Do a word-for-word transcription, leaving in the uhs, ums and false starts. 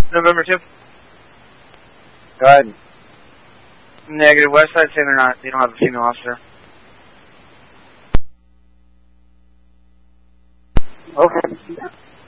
November two. Go ahead. Negative. West side saying they're not. They don't have a female officer. Okay.